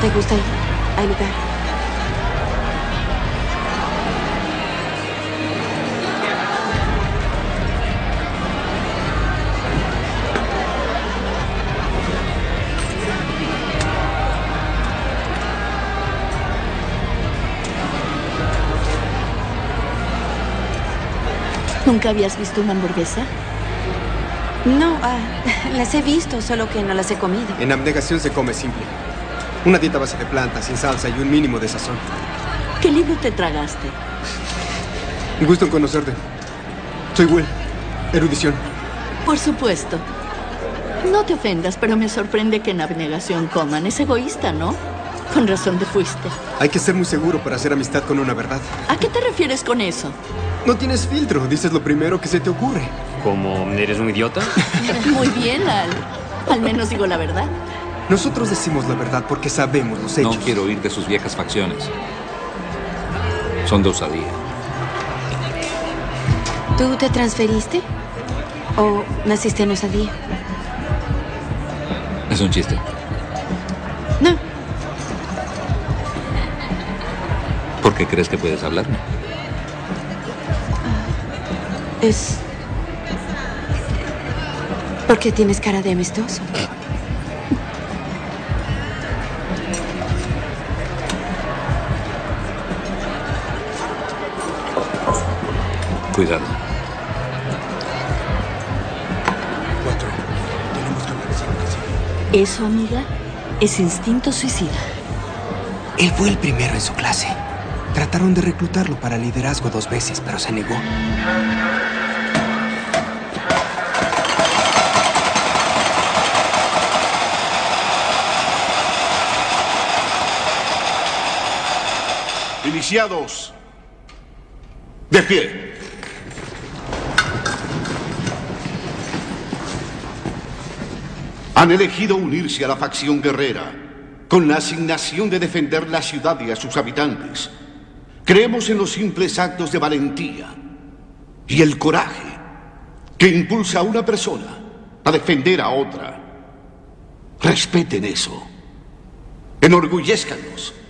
¿Te gusta ir al lugar? ¿Nunca habías visto una hamburguesa? No, las he visto, solo que no las he comido. En abnegación se come simple. Una dieta a base de plantas, sin salsa y un mínimo de sazón. ¿Qué libro te tragaste? Un gusto en conocerte. Soy Will. Erudición. Por supuesto. No te ofendas, pero me sorprende que en abnegación coman. Es egoísta, ¿no? Con razón te fuiste. Hay que ser muy seguro para hacer amistad con una verdad. ¿A qué te refieres con eso? No tienes filtro. Dices lo primero que se te ocurre. ¿Cómo? ¿Eres un idiota? Muy bien, al menos digo la verdad. Nosotros decimos la verdad porque sabemos los hechos. No quiero oír de sus viejas facciones. Son de osadía. ¿Tú te transferiste? ¿O naciste en Osadía? Es un chiste. No. ¿Por qué crees que puedes hablarme? Es... porque tienes cara de amistoso. Cuidado. 4. Tenemos que hablar de algo que sigue. Eso, amiga, es instinto suicida. Él fue el primero en su clase. Trataron de reclutarlo para liderazgo 2 veces, pero se negó. Iniciados. De pie. Han elegido unirse a la facción guerrera con la asignación de defender la ciudad y a sus habitantes. Creemos en los simples actos de valentía y el coraje que impulsa a una persona a defender a otra. Respeten eso. Enorgullézcannos.